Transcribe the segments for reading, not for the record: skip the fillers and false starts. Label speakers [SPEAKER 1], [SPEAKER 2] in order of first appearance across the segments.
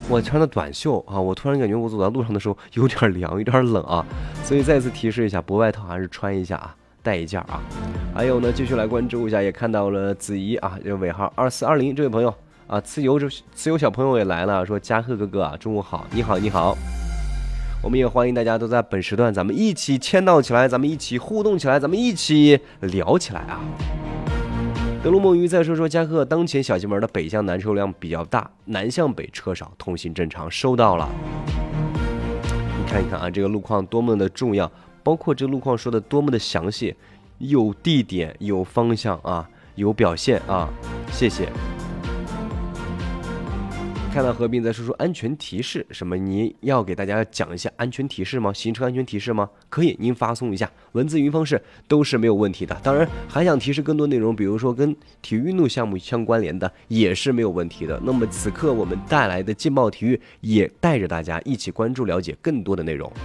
[SPEAKER 1] 我穿的短袖啊，我突然感觉我走在路上的时候有点凉，有点冷啊，所以再次提示一下，薄外套还是穿一下啊，带一件啊。还有呢，继续来关注一下，也看到了子怡啊，这个尾号2420这位朋友啊，蚩尤小朋友也来了，说嘉贺哥哥啊，中午好，你好你好。我们也欢迎大家都在本时段，咱们一起签到起来，咱们一起互动起来，咱们一起聊起来啊！德鲁梦鱼再说嘉贺，当前小金门的北向南车流量比较大，南向北车少，通行正常，收到了。你看一看啊，这个路况多么的重要，包括这个路况说的多么的详细，有地点，有方向啊，有表现啊，谢谢。看到合并再说说安全提示，什么你要给大家讲一下安全提示吗？行车安全提示吗？可以，您发送一下文字语音方式都是没有问题的。当然还想提示更多内容，比如说跟体育运动项目相关联的也是没有问题的。那么此刻我们带来的劲爆体育也带着大家一起关注了解更多的内容。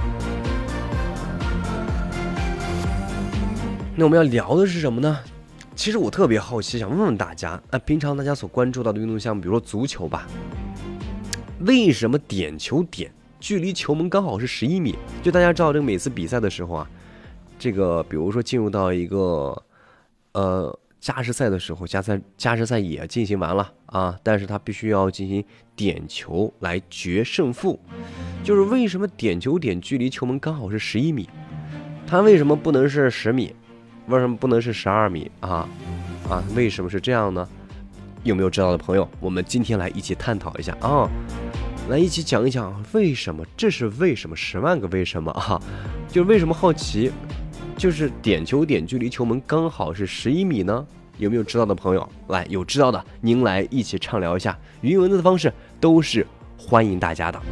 [SPEAKER 1] 那我们要聊的是什么呢？其实我特别好奇，想问问大家，平常大家所关注到的运动项目，比如说足球吧，为什么点球点距离球门刚好是11米？就大家知道，这个每次比赛的时候啊，这个比如说进入到一个加时赛的时候，加时赛也进行完了啊，但是他必须要进行点球来决胜负。就是为什么点球点距离球门刚好是11米？它为什么不能是10米？为什么不能是12米啊？为什么是这样呢？有没有知道的朋友？我们今天来一起探讨一下啊，来一起讲一讲为什么？这是为什么？10万个为什么啊！就为什么好奇？就是点球点距离球门刚好是11米呢？有没有知道的朋友？来，有知道的您来一起畅聊一下，语音文字的方式都是欢迎大家的。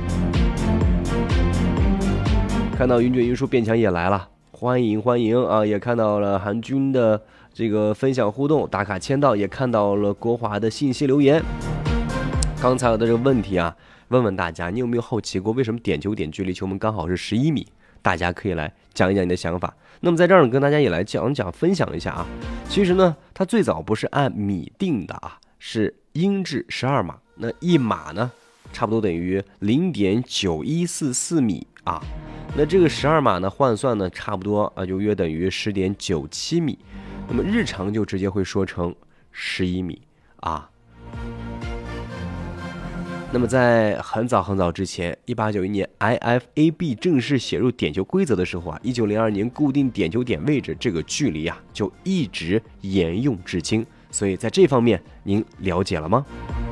[SPEAKER 1] 看到云卷云舒变强也来了。欢迎啊！也看到了韩军的这个分享互动、打卡签到，也看到了国华的信息留言。刚才有的这个问题啊，问问大家，你有没有好奇过为什么点球点距离球门刚好是11米？大家可以来讲一讲你的想法。那么在这儿跟大家也来讲讲分享一下啊。其实呢，它最早不是按米定的啊，是英制12码。那一码呢，差不多等于0.9144米啊。那这个12码呢，换算呢，差不多啊，就约等于10.97米。那么日常就直接会说成11米啊。那么在很早之前，1891年 IFAB 正式写入点球规则的时候啊，1902年固定点球点位置这个距离啊，就一直沿用至今。所以在这方面，您了解了吗？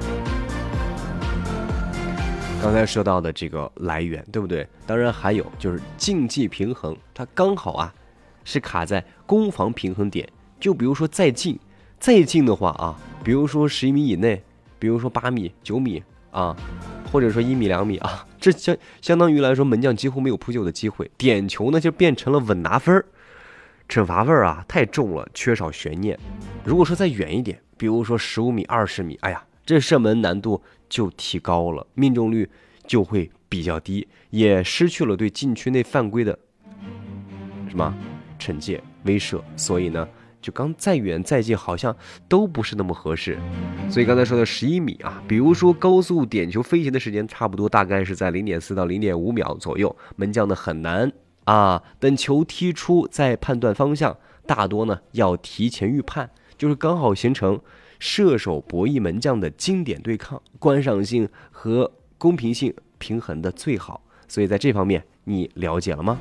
[SPEAKER 1] 刚才说到的这个来源，对不对？当然还有就是竞技平衡，它刚好啊是卡在攻防平衡点。就比如说再近的话啊，比如说11米以内，比如说8米、9米啊，或者说1米、2米啊，这相当于来说门将几乎没有扑救的机会。点球呢就变成了稳拿分，惩罚分啊太重了，缺少悬念。如果说再远一点，比如说15米、20米，哎呀，这射门难度就提高了，命中率就会比较低，也失去了对禁区内犯规的什么惩戒威慑。所以呢，就刚再远再近好像都不是那么合适。所以刚才说的11米啊，比如说高速点球飞行的时间差不多大概是在0.4到0.5秒左右，门将呢很难啊等球踢出再判断方向，大多呢要提前预判，就是刚好形成射手博弈门将的经典对抗，观赏性和公平性平衡的最好。所以在这方面你了解了吗？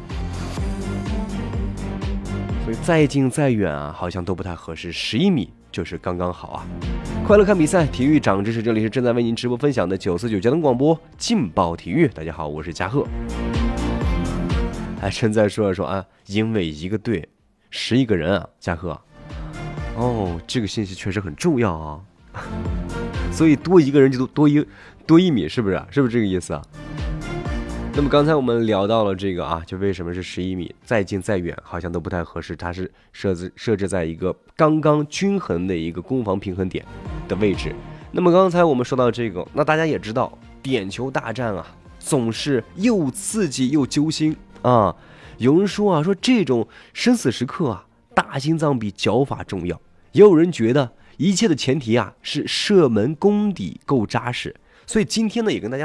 [SPEAKER 1] 所以再近再远啊，好像都不太合适，11米就是刚刚好啊。快乐看比赛，体育长知识，这里是正在为您直播分享的949交通广播劲爆体育。大家好，我是嘉贺。还真再说啊，因为一个队11个人啊，嘉贺。哦，这个信息确实很重要啊，所以多一个人就多一米，是不是？是不是这个意思啊？那么刚才我们聊到了这个啊，就为什么是11米，再近再远好像都不太合适，它是设置在一个刚刚均衡的一个攻防平衡点的位置。那么刚才我们说到这个，那大家也知道，点球大战啊，总是又刺激又揪心啊。有人说啊，说这种生死时刻啊，大心脏比脚法重要。也有人觉得一切的前提啊是射门功底够扎实。所以今天呢，也跟大家